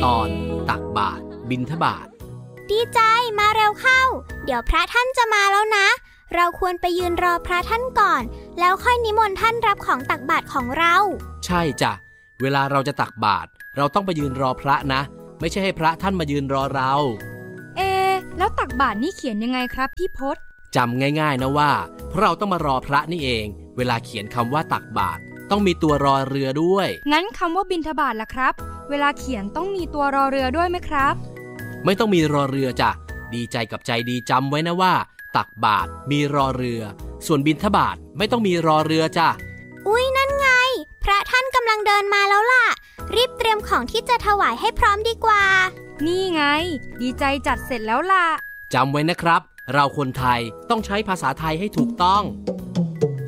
ตอนตักบาตรบิณฑบาตดีใจมาเร็วเข้าเดี๋ยวพระท่านจะมาแล้วนะเราควรไปยืนรอพระท่านก่อนแล้วค่อยนิมนต์ท่านรับของตักบาตรของเราใช่จ้ะเวลาเราจะตักบาตรเราต้องไปยืนรอพระนะไม่ใช่ให้พระท่านมายืนรอเราแล้วตักบาตรนี่เขียนยังไงครับพี่พศจำง่ายๆนะว่าเพราะเราต้องมารอพระนี่เองเวลาเขียนคำว่าตักบาตรต้องมีตัวรอเรือด้วยงั้นคำว่าบิณฑบาตล่ะครับเวลาเขียนต้องมีตัวรอเรือด้วยไหมครับไม่ต้องมีรอเรือจ้ะดีใจกับใจดีจำไว้นะว่าตักบาตรมีรอเรือส่วนบิณฑบาตไม่ต้องมีรอเรือจ้ะอุ๊ยนั่นไงพระท่านกำลังเดินมาแล้วล่ะรีบเตรียมของที่จะถวายให้พร้อมดีกว่านี่ไงดีใจจัดเสร็จแล้วล่ะจำไว้นะครับเราคนไทยต้องใช้ภาษาไทยให้ถูกต้อง